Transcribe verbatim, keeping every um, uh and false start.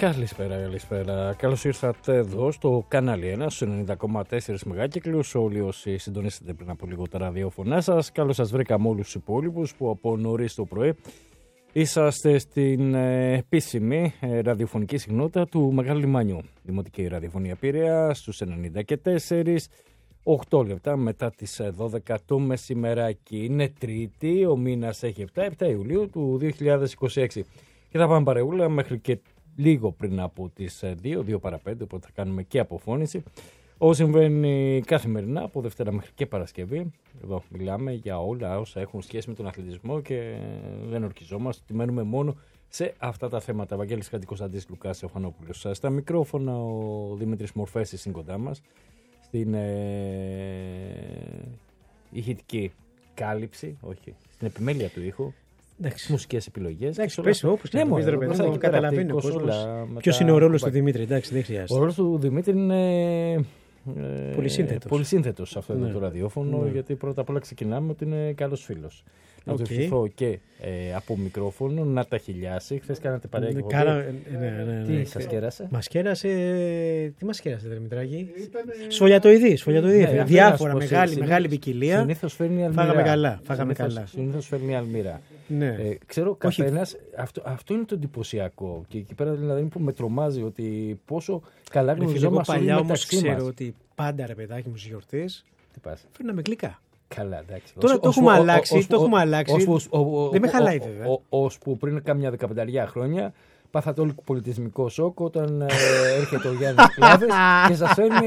Καλησπέρα, καλησπέρα. Καλώς ήρθατε εδώ στο κανάλι ένα, στους ενενήντα κόμμα τέσσερα μεγάκυκλους. Όλοι όσοι συντονίσατε πριν από λίγο τα ραδιόφωνά σας. Καλώς σας βρήκαμε όλους τους υπόλοιπους που από νωρίς το πρωί είσαστε στην ε, επίσημη ε, ραδιοφωνική συχνότητα του Μεγάλου Λιμανιού. Δημοτική ραδιοφωνία Πειραίας στους ενενήντα τέσσερα, οκτώ λεπτά μετά τις δώδεκα το μεσημεράκι. Είναι Τρίτη, ο μήνας έχει επτά Ιουλίου του δύο χιλιάδες είκοσι έξι. Και θα πάμε παρεούλα μέχρι και λίγο πριν από τις δύο, δύο παρά πέντε, οπότε θα κάνουμε και αποφώνηση. Όσο συμβαίνει καθημερινά από Δευτέρα μέχρι και Παρασκευή. Εδώ μιλάμε για όλα όσα έχουν σχέση με τον αθλητισμό και δεν ορκιζόμαστε ότι μένουμε μόνο σε αυτά τα θέματα. Βαγγέλης Χατζικοσταντής, Λουκάς Ιωχανόπουλος στα μικρόφωνα, ο Δημήτρης Μορφέσης είναι κοντά μας στην ε, ηχητική κάλυψη, όχι, στην επιμέλεια του ήχου. Μουσικές επιλογές. Εντάξει, πες όπως και να πεις, δεν καταλαβαίνει ο κόσμος ποιος είναι ο ρόλος του Δημήτρη. Εντάξει, δεν χρειάζεται. Ο ρόλος του Δημήτρη είναι πολυσύνθετος. Πολυσύνθετος σε αυτό ναι. το ραδιόφωνο, ναι. γιατί πρώτα απ' όλα ξεκινάμε ότι είναι καλός φίλος. Να okay. του ευχηθώ και ε, από μικρόφωνο να τα χιλιάσει. Χθες κάνατε παρέα και Κάρα... ναι, ναι, ναι, ναι. Τι σας κέρασε? Μας κέρασε... Τι μας κέρασε, Δημητράκη? Ήτανε... Σφολιατοειδή. Σφολιατοειδή. Ναι, διάφορα, μεγάλη, συνήθως, μεγάλη ποικιλία. Συνήθως φέρνει αλμυρά. Φάγαμε καλά. Φάγαμε συνήθως, καλά. Συνήθως φέρνει αλμυρά. Ναι. Ε, ξέρω καθένας, αυτό, αυτό είναι το εντυπωσιακό. Και εκεί πέρα δηλαδή που με τρομάζει ότι πόσο καλά γνωριζόμαστε όλοι μεταξύ μας. Παλιά όμως ξέρω ότι πάντα, ρε παιδάκι μου, στις γιορτές φέρναμε γλυκά. Καλά, εντάξει. Τώρα το έχουμε αλλάξει. Το έχουμε αλλάξει. Δεν με χαλάει βέβαια. Ώσπου πριν κάμια δεκαπενταριά χρόνια πάθατε όλοι πολιτισμικό σοκ όταν έρχεται ο Γιάννης Κλάβης και σας φέρνει